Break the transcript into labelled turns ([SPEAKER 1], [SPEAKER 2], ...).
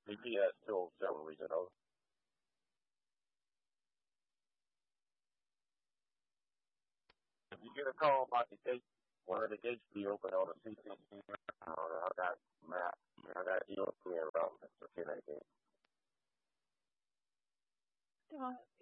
[SPEAKER 1] BPS 207 Regional. If you get a call about the gate, one of the gates be open on the CCC. I got map. I got EOP route for 10 gate.